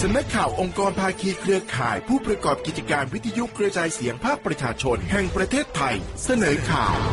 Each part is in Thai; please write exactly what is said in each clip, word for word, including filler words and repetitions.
สำนักข่าวองค์กรภาคีเครือข่ายผู้ประกอบกิจการวิทยุกระจายเสียงภาคประชาชนแห่งประเทศไทยเสนอข่าว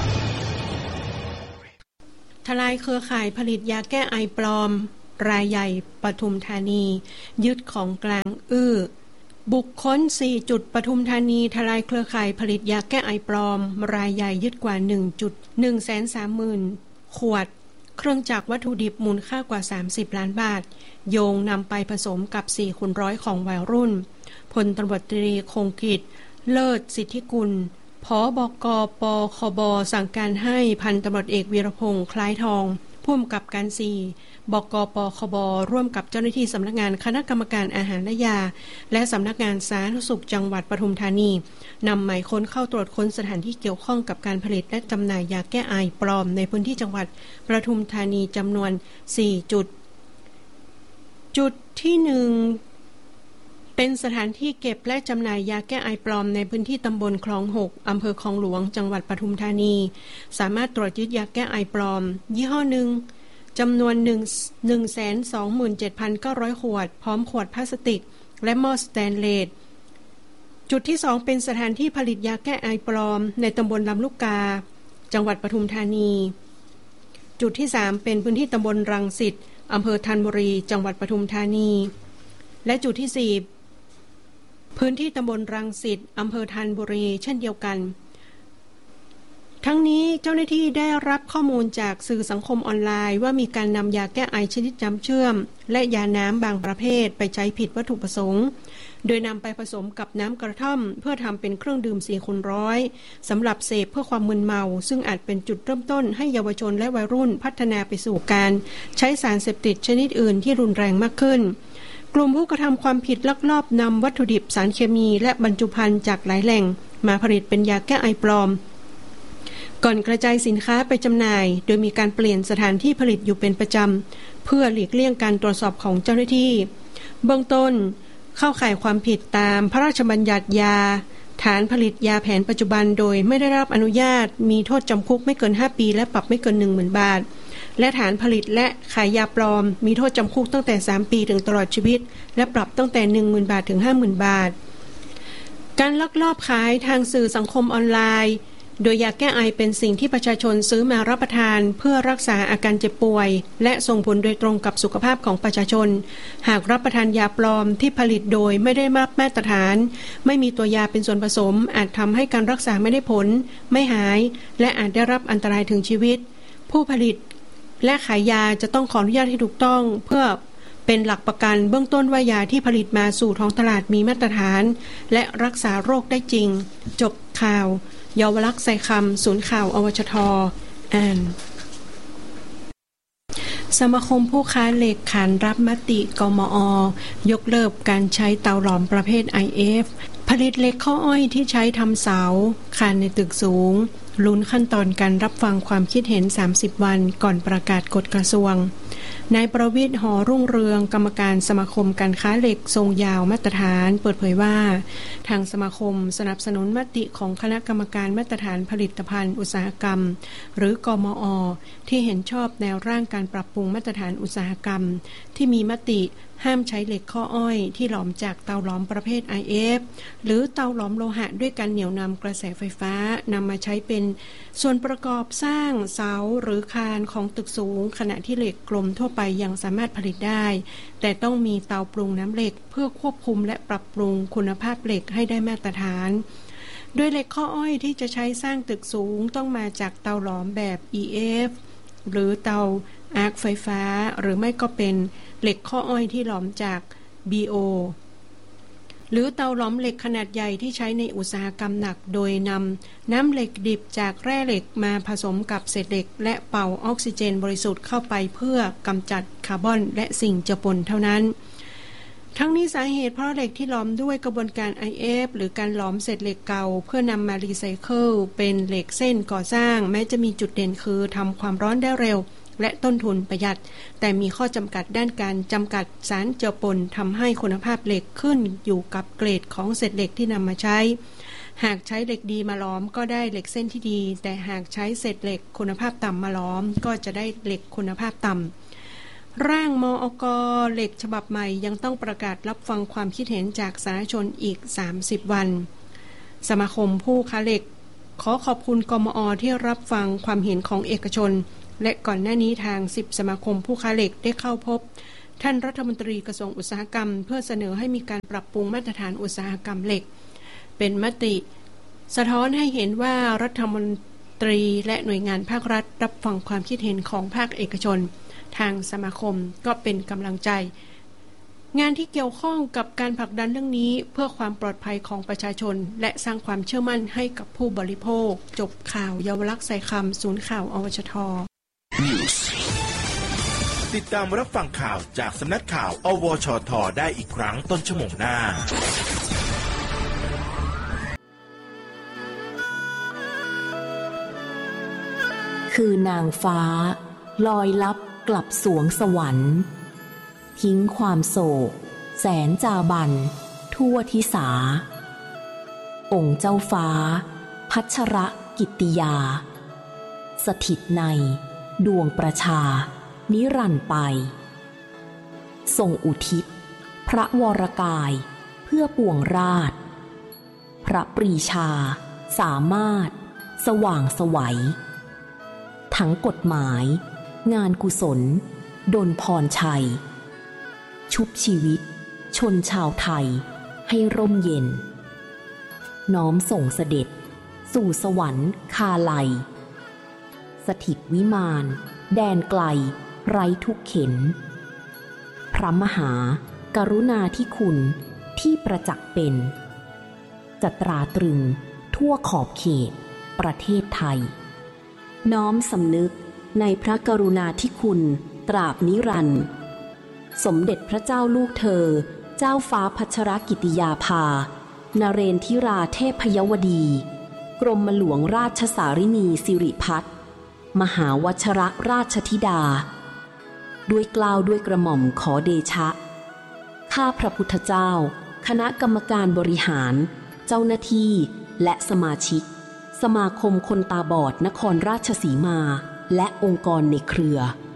ทลายเครือข่ายผลิตยาแก้ไอปลอมรายใหญ่ปทุมธานียึดของกลางอื้อบุกค้นสี่จุดปทุมธานีทลายเครือข่ายผลิตยาแก้ไอปลอมรายใหญ่ยึดกว่า หนึ่งจุดหนึ่งแสนสามหมื่น ขวดเครื่องจักรวัตถุดิบมูลค่ากว่าสามสิบล้านบาทโยงนำไปผสมกับสี่คูณร้อยของวัยรุ่นพลตำรวจตรีคงกิจเลิศสิทธิกุลผบกปคบสั่งการให้พันตำรวจเอกวีรพงษ์คล้ายทองผู้กำกับการสี่บกปคบร่วมกับเจ้าหน้าที่สำนักงานคณะกรรมการอาหารและยาและสำนักงานสาธารณสุขจังหวัดปทุมธานีนำหมายค้นเข้าตรวจค้นสถานที่เกี่ยวข้องกับการผลิตและจำหน่ายยาแก้ไอปลอมในพื้นที่จังหวัดปทุมธานีจำนวนสี่จุดจุดที่หนึ่งเป็นสถานที่เก็บและจำหน่ายยาแก้ไอปลอมในพื้นที่ตำบลคลองหกอำเภอคลองหลวงจังหวัดปทุมธานีสามารถตรวจยึดยาแก้ไอปลอมยี่ห้อหนึ่งจำนวน หนึ่งแสนสองหมื่นเจ็ดพันเก้าร้อย ขวดพร้อมขวดพลาสติกและหม้อสแตนเลสจุดที่สองเป็นสถานที่ผลิตยาแก้ไอปลอมในตำบลลำลูกกาจังหวัดปทุมธานีจุดที่สามเป็นพื้นที่ตำบลรังสิตอำเภอธัญบุรีจังหวัดปทุมธานีและจุดที่สี่พื้นที่ตำบลรังสิตอำเภอธัญบุรีเช่นเดียวกันทั้งนี้เจ้าหน้าที่ได้รับข้อมูลจากสื่อสังคมออนไลน์ว่ามีการนำยาแก้ไอชนิดน้ำเชื่อมและยาน้ำบางประเภทไปใช้ผิดวัตถุประสงค์โดยนำไปผสมกับน้ำกระท่อมเพื่อทำเป็นเครื่องดื่มสี่คูณร้อยสำหรับเสพเพื่อความมึนเมาซึ่งอาจเป็นจุดเริ่มต้นให้เยาวชนและวัยรุ่นพัฒนาไปสู่การใช้สารเสพติดชนิดอื่นที่รุนแรงมากขึ้นกลุ่มผู้กระทำความผิดลักลอบนำวัตถุดิบสารเคมีและบรรจุภัณฑ์จากหลายแหล่งมาผลิตเป็นยาแก้ไอปลอมก่อนกระจายสินค้าไปจำหน่ายโดยมีการเปลี่ยนสถานที่ผลิตอยู่เป็นประจำเพื่อหลีกเลี่ยงการตรวจสอบของเจ้าหน้าที่เบื้องต้นเข้าข่ายความผิดตามพระราชบัญญัติยาฐานผลิตยาแผนปัจจุบันโดยไม่ได้รับอนุญาตมีโทษจำคุกไม่เกินห้าปีและปรับไม่เกิน หนึ่งหมื่น บาทและฐานผลิตและขายยาปลอมมีโทษจำคุกตั้งแต่สามปีถึงตลอดชีวิตและปรับตั้งแต่ หนึ่งหมื่น บาทถึง ห้าหมื่น บาทการลักลอบขายทางสื่อสังคมออนไลน์โดยยาแก้ไอเป็นสิ่งที่ประชาชนซื้อมารับประทานเพื่อรักษาอาการเจ็บป่วยและส่งผลโดยตรงกับสุขภาพของประชาชนหากรับประทานยาปลอมที่ผลิตโดยไม่ได้รับมาตรฐานไม่มีตัวยาเป็นส่วนผสมอาจทำให้การรักษาไม่ได้ผลไม่หายและอาจได้รับอันตรายถึงชีวิตผู้ผลิตและขายยาจะต้องขออนุญาตให้ถูกต้องเพื่อเป็นหลักประกันเบื้องต้นว่ายาที่ผลิตมาสู่ท้องตลาดมีมาตรฐานและรักษาโรคได้จริงจบข่าวเยาวลักษณ์ใส่คำศูนย์ข่าวอวชทอ่านสมาคมผู้ค้าเหล็กขานรับมติกมอ.ยกเลิกการใช้เตาหลอมประเภท ไอ เอฟ ผลิตเหล็กข้ออ้อยที่ใช้ทำเสาคานในตึกสูงลุ้นขั้นตอนการรับฟังความคิดเห็นสามสิบวันก่อนประกาศกฎกระทรวงนายประวิตร หอรุ่งเรืองกรรมการสมาคมการค้าเหล็กทรงยาวมาตรฐานเปิดเผยว่าทางสมาคมสนับสนุนมติของคณะกรรมการมาตรฐานผลิตภัณฑ์อุตสาหกรรมหรือกมอ.ที่เห็นชอบแนวร่างการปรับปรุงมาตรฐานอุตสาหกรรมที่มีมติห้ามใช้เหล็กข้ออ้อยที่หลอมจากเตาหลอมประเภท ไอ เอฟ หรือเตาหลอมโลหะด้วยการเหนี่ยวนำกระแสไฟฟ้านำมาใช้เป็นส่วนประกอบสร้างเสาหรือคานของตึกสูงขณะที่เหล็กกลมทั่วไปยังสามารถผลิตได้แต่ต้องมีเตาปรุงน้ำเหล็กเพื่อควบคุมและปรับปรุงคุณภาพเหล็กให้ได้มาตรฐานโดยเหล็กข้ออ้อยที่จะใช้สร้างตึกสูงต้องมาจากเตาหลอมแบบ อี เอฟ หรือเตาอาร์คไฟฟ้าหรือไม่ก็เป็นเหล็กข้ออ้อยที่หลอมจาก บี โอ หรือเตาหลอมเหล็กขนาดใหญ่ที่ใช้ในอุตสาหกรรมหนักโดยนำน้ำเหล็กดิบจากแร่เหล็กมาผสมกับเศษเหล็กและเป่าออกซิเจนบริสุทธิ์เข้าไปเพื่อกำจัดคาร์บอนและสิ่งเจือปนเท่านั้นทั้งนี้สาเหตุเพราะเหล็กที่หลอมด้วยกระบวนการ ไอ เอฟ หรือการหลอมเศษเหล็กเก่าเพื่อนำมารีไซเคิลเป็นเหล็กเส้นก่อสร้างแม้จะมีจุดเด่นคือทำความร้อนได้เร็วและต้นทุนประหยัดแต่มีข้อจำกัดด้านการจำกัดสารเจือปนทำให้คุณภาพเหล็กขึ้นอยู่กับเกรดของเศษเหล็กที่นำมาใช้หากใช้เหล็กดีมาหลอมก็ได้เหล็กเส้นที่ดีแต่หากใช้เศษเหล็กคุณภาพต่ำมาหลอมก็จะได้เหล็กคุณภาพต่ำร่างมอก.เหล็กฉบับใหม่ยังต้องประกาศรับฟังความคิดเห็นจากสาธารณชนอีกสามสิบวันสมาคมผู้ค้าเหล็กขอขอบคุณกมอ.ที่รับฟังความเห็นของเอกชนและก่อนหน้านี้ทางสิบสมาคมผู้ค้าเหล็กได้เข้าพบท่านรัฐมนตรีกระทรวงอุตสาหกรรมเพื่อเสนอให้มีการปรับปรุงมาตรฐานอุตสาหกรรมเหล็กเป็นมติสะท้อนให้เห็นว่ารัฐมนตรีและหน่วยงานภาครัฐรับฟังความคิดเห็นของภาคเอกชนทางสมาคมก็เป็นกำลังใจงานที่เกี่ยวข้องกับการผลักดันเรื่องนี้เพื่อความปลอดภัยของประชาชนและสร้างความเชื่อมั่นให้กับผู้บริโภคจบข่าวเยาวลักษณ์ใส่คำศูนย์ข่าวอวชท. ติดตามรับฟังข่าวจากสำนักข่าวอวชท.ได้อีกครั้งต้นชั่วโมงหน้าคือนางฟ้าลอยลับกลับสวงสวรรค์ทิ้งความโศกแสนจาบันทั่วทิสาองค์เจ้าฟ้าพัชรกิตติยาสถิตในดวงประชานิรันดร์ไปทรงอุทิศพระวรกายเพื่อปวงราชพระปรีชาสามารถสว่างไสวทั้งกฎหมายงานกุศลดลพรชัยชุบชีวิตชนชาวไทยให้ร่มเย็นน้อมส่งเสด็จสู่สวรรค์คาไลสถิตวิมานแดนไกลไร้ทุกเข็นพระมหากรุณาธิคุณที่ประจักษ์เป็นจะตราตรึงทั่วขอบเขตประเทศไทยน้อมสำนึกในพระกรุณาธิคุณตราบนิรันดร์สมเด็จพระเจ้าลูกเธอเจ้าฟ้าพัชรกิติยาภานเรนทิราเทพยวดีกรมหลวงราชสารินีสิริพัฒน์มหาวชรราชธิดาด้วยเกล้าด้วยกระหม่อมขอเดชะข้าพระพุทธเจ้าคณะกรรมการบริหารเจ้าหน้าที่และสมาชิกสมาคมคนตาบอดนครราชสีมาและองค์กรในเครือ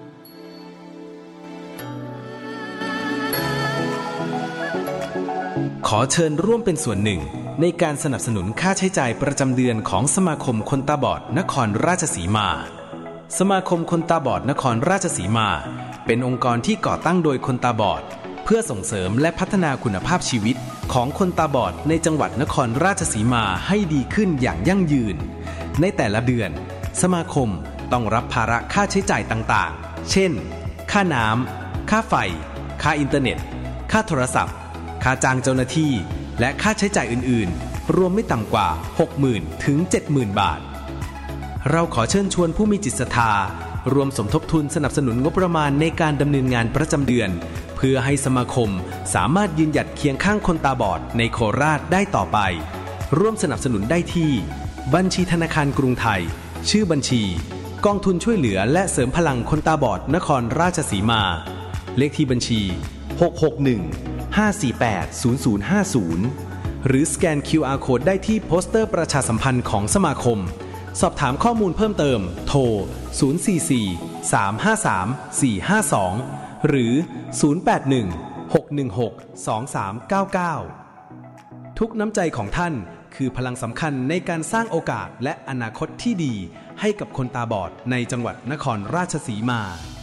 ขอเชิญร่วมเป็นส่วนหนึ่งในการสนับสนุนค่าใช้จ่ายประจำเดือนของสมาคมคนตาบอดนครราชสีมาสมาคมคนตาบอดนครราชสีมาเป็นองค์กรที่ก่อตั้งโดยคนตาบอดเพื่อส่งเสริมและพัฒนาคุณภาพชีวิตของคนตาบอดในจังหวัดนครราชสีมาให้ดีขึ้นอย่างยั่งยืนในแต่ละเดือนสมาคมต้องรับภาระค่าใช้จ่ายต่างๆเช่นค่าน้ำค่าไฟค่าอินเทอร์เน็ตค่าโทรศัพท์ค่าจ้างเจ้าหน้าที่และค่าใช้จ่ายอื่นๆรวมไม่ต่ำกว่า หกหมื่น ถึง เจ็ดหมื่น บาทเราขอเชิญชวนผู้มีจิตศรัทธารวมสมทบทุนสนับสนุนงบประมาณในการดำเนินงานประจำเดือนเพื่อให้สมาคมสามารถยืนหยัดเคียงข้างคนตาบอดในโคราชได้ต่อไปร่วมสนับสนุนได้ที่บัญชีธนาคารกรุงไทยชื่อบัญชีกองทุนช่วยเหลือและเสริมพลังคนตาบอดนครราชสีมาเลขที่บัญชีหก หก หนึ่ง ห้า สี่ แปด ศูนย์ ศูนย์ ห้า ศูนย์หรือสแกน คิว อาร์ Code ได้ที่โปสเตอร์ประชาสัมพันธ์ของสมาคมสอบถามข้อมูลเพิ่มเติมโทรศูนย์ สี่ สี่ สาม ห้า สาม สี่ ห้า สองหรือศูนย์ แปด หนึ่ง หก หนึ่ง หก สอง สาม เก้า เก้าทุกน้ำใจของท่านคือพลังสำคัญในการสร้างโอกาสและอนาคตที่ดีให้กับคนตาบอดในจังหวัดนครราชสีมา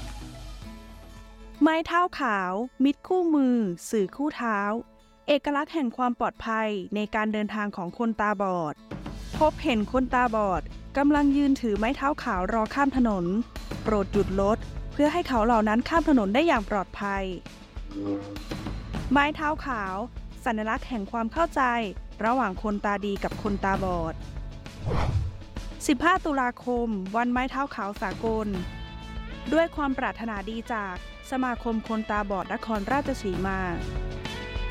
ไม้เท้าขาวมิตรคู่มือสื่อคู่เท้าเอกลักษณ์แห่งความปลอดภัยในการเดินทางของคนตาบอดพบเห็นคนตาบอดกำลังยืนถือไม้เท้าขาวรอข้ามถนนโปรดหยุดรถเพื่อให้เขาเหล่านั้นข้ามถนนได้อย่างปลอดภัยไม้เท้าขาวสัญลักษณ์แห่งความเข้าใจระหว่างคนตาดีกับคนตาบอดสิบห้าตุลาคมวันไม้เท้าขาวสากลด้วยความปรารถนาดีจากสมาคมคนตาบอดนครราชสีมา